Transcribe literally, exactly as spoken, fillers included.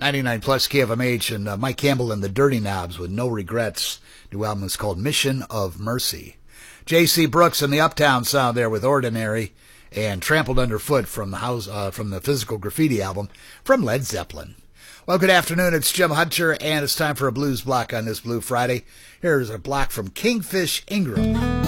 ninety-nine plus K F M H, and uh, Mike Campbell and the Dirty Knobs with No Regrets. New album is called Mission of Mercy. J C Brooks and the Uptown Sound there with Ordinary, and Trampled Underfoot from the house uh, from the Physical Graffiti album from Led Zeppelin. Well, good afternoon. It's Jim Hunter, and it's time for a blues block on this Blue Friday. Here's a block from Kingfish Ingram.